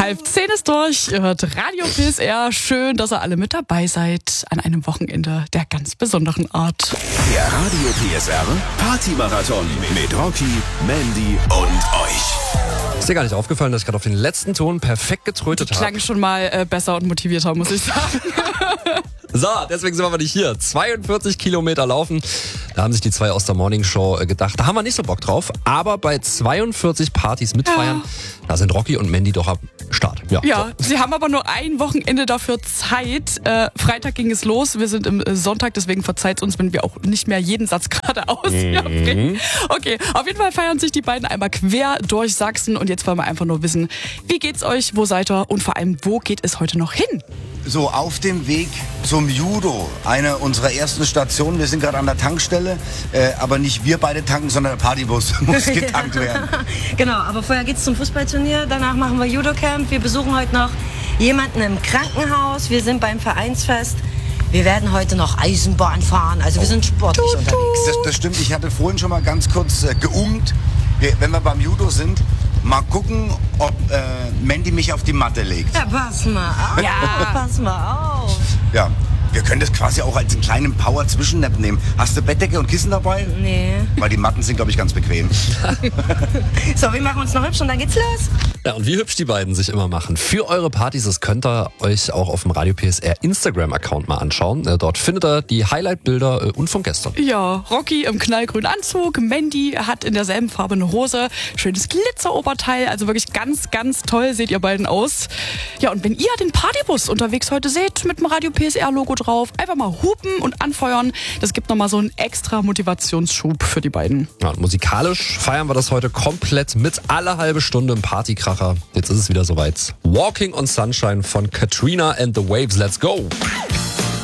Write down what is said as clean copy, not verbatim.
9:30 ist durch. Ihr hört Radio PSR. Schön, dass ihr alle mit dabei seid an einem Wochenende der ganz besonderen Art. Der Radio PSR Party-Marathon mit Rocky, Mandy und euch. Ist dir gar nicht aufgefallen, dass ich gerade auf den letzten Ton perfekt getrötet habe? Klang schon mal besser und motivierter, muss ich sagen. So, deswegen sind wir aber nicht hier. 42 Kilometer laufen. Da haben sich die zwei aus der Morning Show gedacht, da haben wir nicht so Bock drauf. Aber bei 42 Partys mitfeiern, da sind Rocky und Mandy doch am Start. Ja, sie haben aber nur ein Wochenende dafür Zeit. Freitag ging es los. Wir sind im Sonntag, deswegen verzeiht uns, wenn wir auch nicht mehr jeden Satz geradeaus bringen. Okay, auf jeden Fall feiern sich die beiden einmal quer durch Sachsen. Und jetzt wollen wir einfach nur wissen, wie geht's euch, wo seid ihr und vor allem, wo geht es heute noch hin? So, auf dem Weg zum Judo, eine unserer ersten Stationen. Wir sind gerade an der Tankstelle, aber nicht wir beide tanken, sondern der Partybus muss getankt werden. Genau, aber vorher geht's zum Fußballturnier, danach machen wir Judo-Camp. Wir besuchen heute noch jemanden im Krankenhaus, wir sind beim Vereinsfest. Wir werden heute noch Eisenbahn fahren, also wir sind sportlich unterwegs. Das stimmt, ich hatte vorhin schon mal ganz kurz geummt, wenn wir beim Judo sind. Mal gucken, ob Mandy mich auf die Matte legt. Ja, pass mal auf. Ja, pass mal auf. Ja, wir können das quasi auch als einen kleinen Power-Zwischennap nehmen. Hast du Bettdecke und Kissen dabei? Nee. Weil die Matten sind, glaube ich, ganz bequem. So, wir machen uns noch hübsch und dann geht's los. Ja, und wie hübsch die beiden sich immer machen. Für eure Partys, das könnt ihr euch auch auf dem Radio PSR Instagram-Account mal anschauen. Dort findet ihr die Highlight-Bilder und von gestern. Ja, Rocky im knallgrünen Anzug, Mandy hat in derselben Farbe eine Hose, schönes Glitzeroberteil, also wirklich ganz, ganz toll seht ihr beiden aus. Ja, und wenn ihr den Partybus unterwegs heute seht, mit dem Radio PSR-Logo drauf, einfach mal hupen und anfeuern. Das gibt nochmal so einen extra Motivationsschub für die beiden. Ja, und musikalisch feiern wir das heute komplett mit, alle halbe Stunde im Partykracher. Jetzt ist es wieder soweit. Walking on Sunshine von Katrina and the Waves. Let's go!